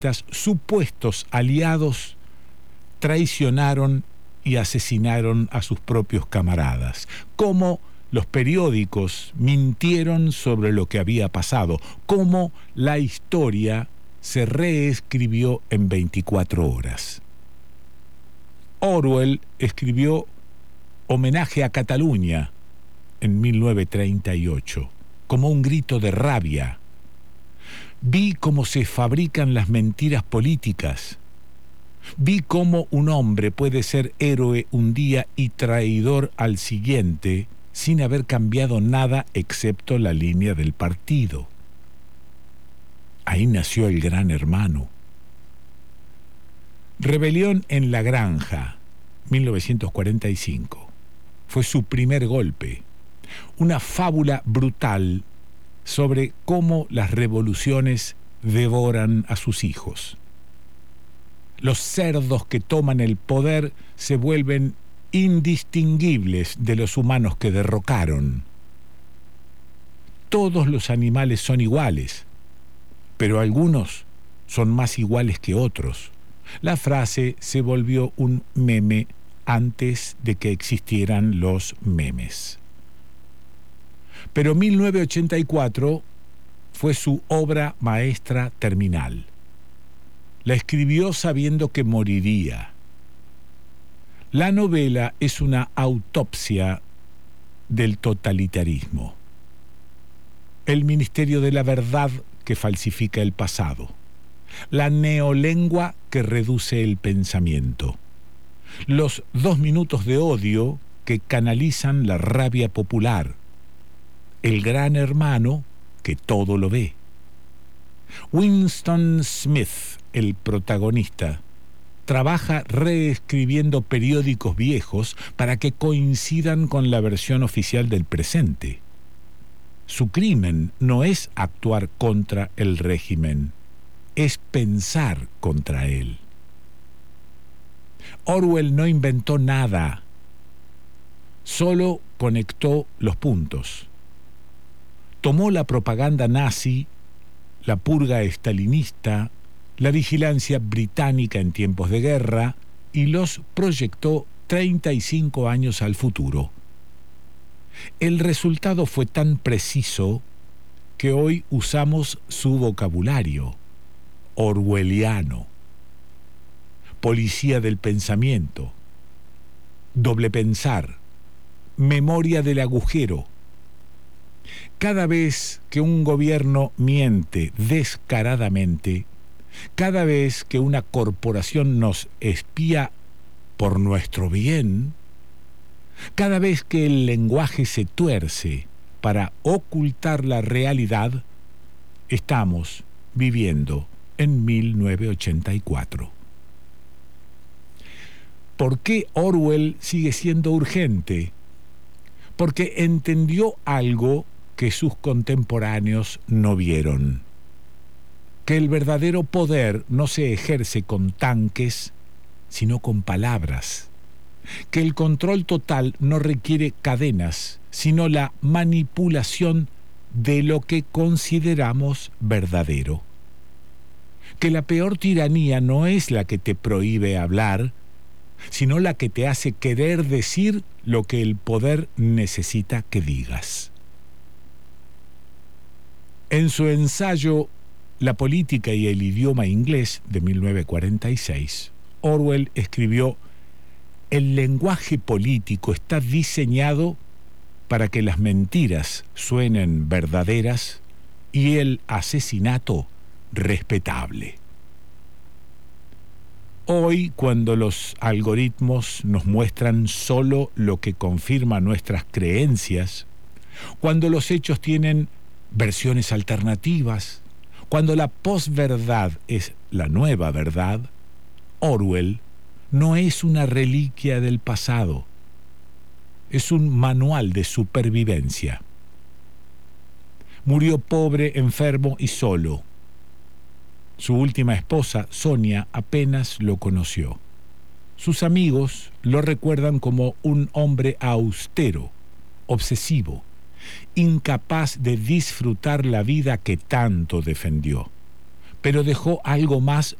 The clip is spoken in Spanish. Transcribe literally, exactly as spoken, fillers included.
supuestos aliados traicionaron y asesinaron a sus propios camaradas, cómo los periódicos mintieron sobre lo que había pasado, cómo la historia se reescribió en veinticuatro horas. Orwell escribió Homenaje a Cataluña en mil novecientos treinta y ocho, como un grito de rabia. Vi cómo se fabrican las mentiras políticas. Vi cómo un hombre puede ser héroe un día y traidor al siguiente sin haber cambiado nada excepto la línea del partido. Ahí nació el Gran Hermano. Rebelión en la Granja, mil novecientos cuarenta y cinco. Fue su primer golpe. Una fábula brutal sobre cómo las revoluciones devoran a sus hijos. Los cerdos que toman el poder se vuelven indistinguibles de los humanos que derrocaron. Todos los animales son iguales, pero algunos son más iguales que otros. La frase se volvió un meme antes de que existieran los memes. Pero mil novecientos ochenta y cuatro fue su obra maestra terminal. La escribió sabiendo que moriría. La novela es una autopsia del totalitarismo. El Ministerio de la Verdad que falsifica el pasado. La neolengua que reduce el pensamiento. Los dos minutos de odio que canalizan la rabia popular. El Gran Hermano que todo lo ve. Winston Smith, el protagonista, trabaja reescribiendo periódicos viejos para que coincidan con la versión oficial del presente. Su crimen no es actuar contra el régimen, es pensar contra él. Orwell no inventó nada, solo conectó los puntos. Tomó la propaganda nazi, la purga estalinista, la vigilancia británica en tiempos de guerra y los proyectó treinta y cinco años al futuro. El resultado fue tan preciso que hoy usamos su vocabulario orwelliano, policía del pensamiento, doble pensar, memoria del agujero. Cada vez que un gobierno miente descaradamente, cada vez que una corporación nos espía por nuestro bien, cada vez que el lenguaje se tuerce para ocultar la realidad, estamos viviendo en mil novecientos ochenta y cuatro. ¿Por qué Orwell sigue siendo urgente? Porque entendió algo que sus contemporáneos no vieron. Que el verdadero poder no se ejerce con tanques, sino con palabras. Que el control total no requiere cadenas, sino la manipulación de lo que consideramos verdadero. Que la peor tiranía no es la que te prohíbe hablar, sino la que te hace querer decir lo que el poder necesita que digas. En su ensayo La política y el idioma inglés de mil novecientos cuarenta y seis, Orwell escribió: el lenguaje político está diseñado para que las mentiras suenen verdaderas y el asesinato respetable. Hoy, cuando los algoritmos nos muestran solo lo que confirma nuestras creencias, cuando los hechos tienen versiones alternativas, cuando la posverdad es la nueva verdad, Orwell no es una reliquia del pasado, es un manual de supervivencia. Murió pobre, enfermo y solo. Su última esposa, Sonia, apenas lo conoció. Sus amigos lo recuerdan como un hombre austero, obsesivo, incapaz de disfrutar la vida que tanto defendió. pero dejó algo más